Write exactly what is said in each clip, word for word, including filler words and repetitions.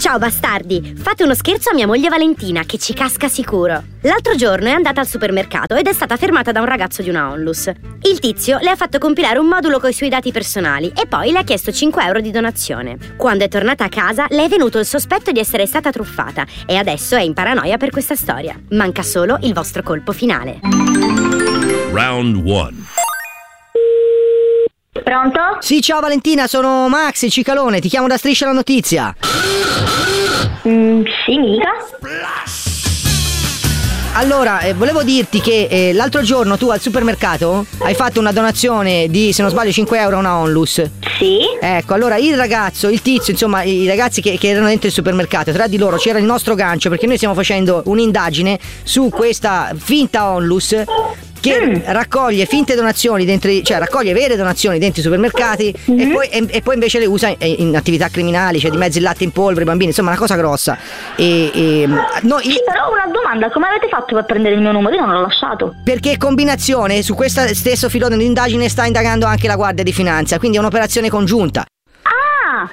Ciao bastardi, fate uno scherzo a mia moglie Valentina che ci casca sicuro. L'altro giorno è andata al supermercato ed è stata fermata da un ragazzo di una onlus. Il tizio le ha fatto compilare un modulo coi suoi dati personali e poi le ha chiesto cinque euro di donazione. Quando è tornata a casa le è venuto il sospetto di essere stata truffata e adesso è in paranoia per questa storia. Manca solo il vostro colpo finale. Round one. Pronto? Sì, ciao Valentina, sono Max, il Cicalone, ti chiamo da Striscia la Notizia. Mm, sì, mica. Allora, eh, volevo dirti che eh, l'altro giorno tu al supermercato hai fatto una donazione di, se non sbaglio, cinque euro a una onlus. Sì. Ecco, allora il ragazzo, il tizio, insomma, i ragazzi che, che erano dentro il supermercato, tra di loro c'era il nostro gancio, perché noi stiamo facendo un'indagine su questa finta onlus che mm. raccoglie finte donazioni dentro, cioè raccoglie vere donazioni dentro i supermercati mm-hmm. e, poi, e, e poi invece le usa in, in attività criminali, cioè di mezzo il latte in polvere, bambini, insomma una cosa grossa. E, e, no, sì, il... però una domanda, come avete fatto per prendere il mio numero? Io non l'ho lasciato. Perché combinazione, su questo stesso filone di indagine sta indagando anche la Guardia di Finanza, quindi è un'operazione congiunta. Ah!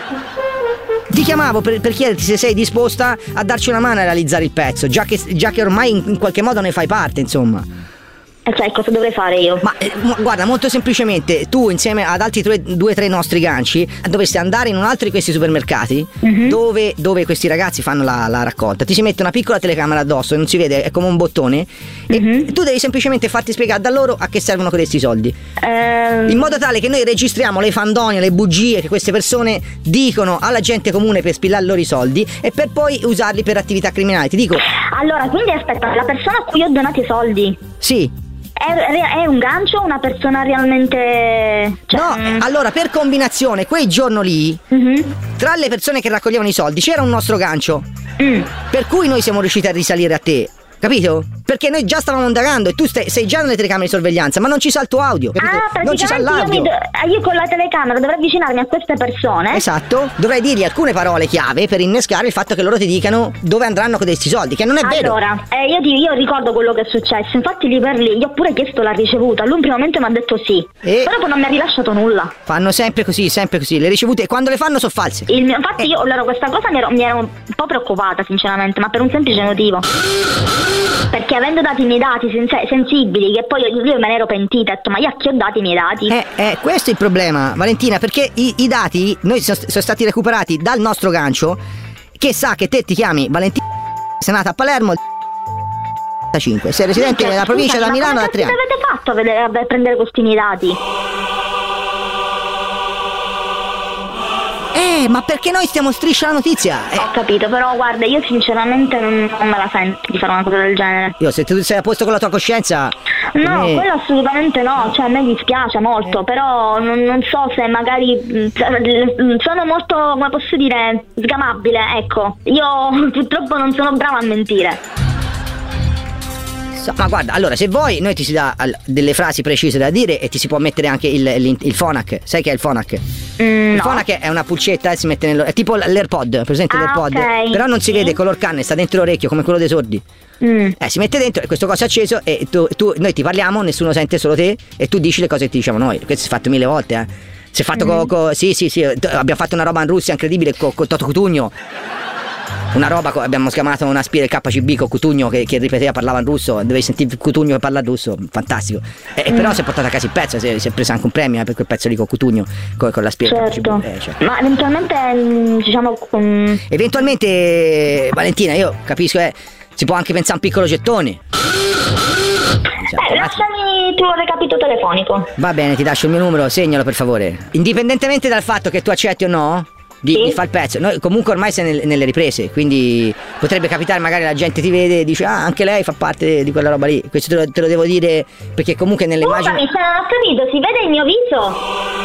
Ti chiamavo per, per chiederti se sei disposta a darci una mano a realizzare il pezzo, già che, già che ormai in, in qualche modo ne fai parte, insomma. E cioè, cosa dovrei fare io? Ma eh, guarda, molto semplicemente, tu insieme ad altri due, due o tre nostri ganci dovresti andare in un altro di questi supermercati mm-hmm. dove, dove questi ragazzi fanno la, la raccolta. Ti si mette una piccola telecamera addosso, non si vede, è come un bottone mm-hmm. e tu devi semplicemente farti spiegare da loro a che servono questi soldi um... in modo tale che noi registriamo le fandonie, le bugie che queste persone dicono alla gente comune per spillare loro i soldi e per poi usarli per attività criminali. Ti dico. Allora, quindi aspetta, la persona a cui ho donato i soldi sì È, è un gancio o una persona realmente... Cioè, no, mm. allora per combinazione quel giorno lì mm-hmm. tra le persone che raccoglievano i soldi c'era un nostro gancio mm. per cui noi siamo riusciti a risalire a te, capito? Perché noi già stavamo indagando e tu stai, sei già nelle telecamere di sorveglianza, ma non ci sa il tuo audio, capito? Ah, non ci sa l'audio. Io, do- io con la telecamera dovrei avvicinarmi a queste persone. Esatto, dovrei dirgli alcune parole chiave per innescare il fatto che loro ti dicano dove andranno con questi soldi, che non è vero. Allora, eh, io, ti, io ricordo quello che è successo, infatti lì per lì, io ho pure chiesto la ricevuta, lui in primo momento mi ha detto sì, e però poi non mi ha rilasciato nulla. Fanno sempre così, sempre così, le ricevute quando le fanno sono false. Il mio, infatti eh. io, allora questa cosa mi ero, mi ero un po' preoccupata sinceramente, ma per un semplice motivo. Perché avendo dato i miei dati sen- sensibili, che poi io, io me ne ero pentita, ho detto ma io a chi ho dato i miei dati? Eh, eh, questo è il problema, Valentina, perché i, i dati noi sono, sono stati recuperati dal nostro gancio che sa che te ti chiami Valentina, sei nata a Palermo cinque, sei residente cioè, della provincia da Milano da tre anni. Come avete fatto a, vedere, a prendere questi miei dati? Eh, ma perché noi stiamo Striscia la Notizia? Eh. Ho capito, però guarda, io sinceramente non, non me la sento di fare una cosa del genere. Io, se tu sei a posto con la tua coscienza... No, me... quello assolutamente no, cioè a me dispiace molto, eh. però non, non so se magari sono molto, come posso dire, sgamabile, ecco. Io purtroppo non sono brava a mentire. Ma guarda, allora se vuoi noi ti si dà delle frasi precise da dire e ti si può mettere anche il, il, il Phonak. Sai che è il Phonak? Mm, il no. Phonak è una pulcetta e si mette nello... è tipo l'AirPod, presente ah, l'AirPod? Okay. Però non si sì. vede color canne, sta dentro l'orecchio come quello dei sordi. Mm. Eh, si mette dentro e questo coso è acceso e tu, tu, noi ti parliamo, nessuno sente, solo te, e tu dici le cose che ti diciamo noi. Questo si è fatto mille volte, eh. Si è fatto mm. con... Co, sì, sì, sì, abbiamo fatto una roba in Russia incredibile con co Toto Cutugno. Una roba, abbiamo chiamato una spia del K C B con Cutugno che, che ripeteva, parlava in russo, dovevi sentire Cutugno che parla russo, fantastico. E, mm. però si è portato a casa il pezzo, si è, si è preso anche un premio eh, per quel pezzo lì con Cutugno, con, con la spia del certo. K C B. Eh, cioè. Ma eventualmente, diciamo... Um... Eventualmente, Valentina, io capisco, eh, si può anche pensare a un piccolo gettone. Diciamo, eh, lasciami il tuo recapito telefonico. Va bene, ti lascio il mio numero, segnalo per favore. Indipendentemente dal fatto che tu accetti o no Di, sì. di fare il pezzo, noi comunque ormai sei nel, nelle riprese, quindi potrebbe capitare magari la gente ti vede e dice ah anche lei fa parte di quella roba lì. Questo te lo, te lo devo dire perché comunque nelle Scusami, immagini. se non ho capito, si vede il mio viso?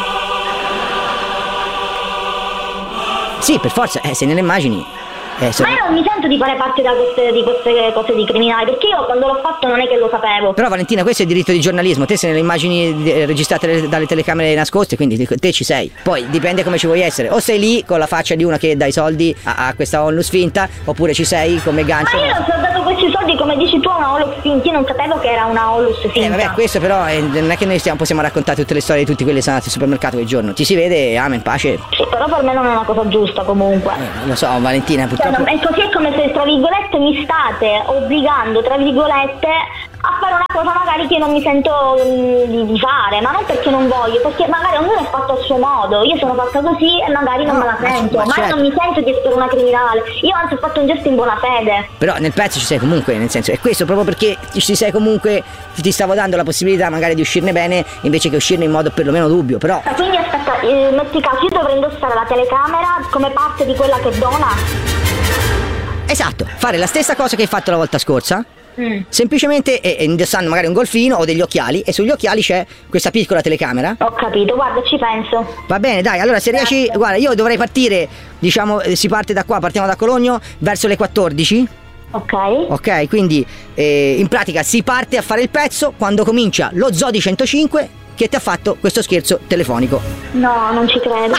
Sì, per forza, eh, sei nelle immagini. Eh, sono... Ma io non mi sento di fare parte da queste, di queste cose di criminali, perché io quando l'ho fatto non è che lo sapevo. Però Valentina, questo è il diritto di giornalismo, te sei nelle immagini registrate dalle telecamere nascoste, quindi te ci sei. Poi dipende come ci vuoi essere, o sei lì con la faccia di una che dà i soldi a, a questa onlus finta, oppure ci sei come gancio. Ma io non ti ho dato questi messo i soldi, come dici tu, a una Olus finta. Io non sapevo che era una Olus finta. Eh vabbè, questo però eh, non è che noi stiamo, possiamo raccontare tutte le storie di tutti quelli che sono andati al supermercato quel giorno. Ti si vede, amen, pace. Sì, però per me non è una cosa giusta comunque. Eh, lo so, Valentina, purtroppo. Cioè, non, è così, è come se tra virgolette mi state obbligando, tra virgolette, a fare una cosa magari che non mi sento mh, di, di fare, ma non perché non voglio, perché magari ognuno è fatto a suo modo. Io sono fatta così e magari non No, me la ma- sento, ma ma certo. non mi sento di essere una criminale. Io anzi ho fatto un gesto in buona fede. Però nel pezzo ci sei comunque, nel senso, è questo proprio perché ci sei comunque, ti stavo dando la possibilità magari di uscirne bene invece che uscirne in modo perlomeno dubbio, però. Quindi aspetta, eh, metti caso, io dovrei indossare la telecamera come parte di quella che dona? Esatto, fare la stessa cosa che hai fatto la volta scorsa. Mm. Semplicemente eh, indossando magari un golfino o degli occhiali e sugli occhiali c'è questa piccola telecamera. Ho capito, guarda, ci penso. Va bene, dai, allora se riesci, guarda, io dovrei partire, diciamo, eh, si parte da qua, partiamo da Cologno verso le quattordici. Ok. Ok, quindi eh, in pratica si parte a fare il pezzo quando comincia lo zoo di centocinque che ti ha fatto questo scherzo telefonico. No, non ci credo. Non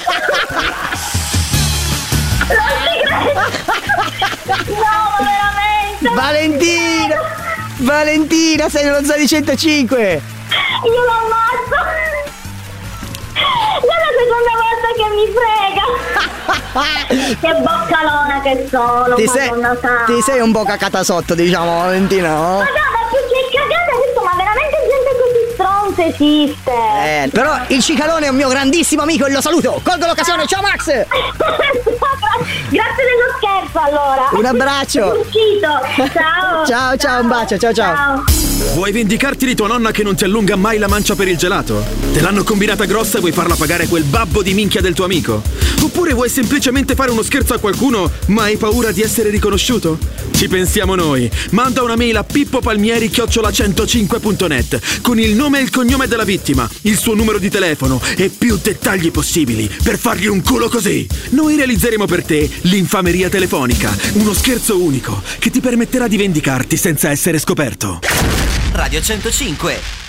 ci credo. No, veramente. Valentina! Valentina, sei nello zoo di centocinque! Io lo ammazzo. È la seconda volta che mi frega. Che boccalona che sono, Ti sei, Madonna santa. ti sei un po' cacata sotto, diciamo, Valentina, no? Ma no, ma più che cagata questo, ma veramente gente così stronza esiste. Eh, però il cicalone è un mio grandissimo amico e lo saluto! Colgo l'occasione, ciao Max! Grazie dello scherzo allora. Un abbraccio. Uscito. Ciao. Ciao, ciao, un bacio, ciao, ciao. Vuoi vendicarti di tua nonna che non ti allunga mai la mancia per il gelato? Te l'hanno combinata grossa e vuoi farla pagare quel babbo di minchia del tuo amico? Oppure vuoi semplicemente fare uno scherzo a qualcuno ma hai paura di essere riconosciuto? Ci pensiamo noi. Manda una mail a pippopalmieri chiocciola centocinque punto net con il nome e il cognome della vittima, il suo numero di telefono e più dettagli possibili per fargli un culo così. Noi realizzeremo per te l'infameria telefonica, uno scherzo unico che ti permetterà di vendicarti senza essere scoperto. Radio centocinque.